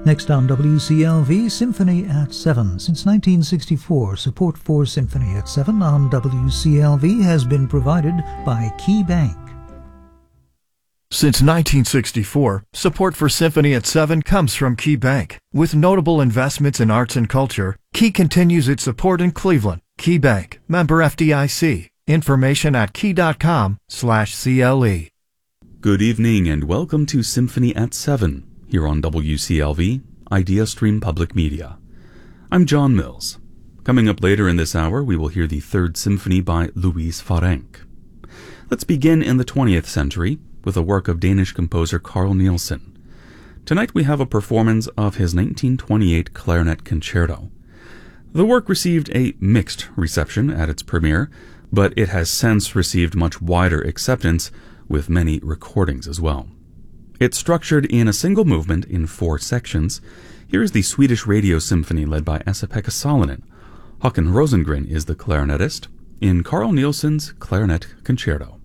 Next on WCLV, Symphony at 7. Since 1964, support for Symphony at 7 on WCLV has been provided by Key Bank. Since 1964, support for Symphony at 7 comes from Key Bank. With notable investments in arts and culture, Key continues its support in Cleveland. Key Bank, member FDIC. Information at key.com/CLE. Good evening and welcome to Symphony at 7, here on WCLV, IdeaStream Public Media. I'm John Mills. Coming up later in this hour, we will hear the Third Symphony by Louise Fahrenc. Let's begin in the 20th century with a work of Danish composer Carl Nielsen. Tonight we have a performance of his 1928 Clarinet Concerto. The work received a mixed reception at its premiere, but it has since received much wider acceptance, with many recordings as well. It's structured in a single movement in 4 sections. Here is the Swedish Radio Symphony led by Esa-Pekka Salonen. Håkan Rosengren is the clarinetist in Carl Nielsen's Clarinet Concerto.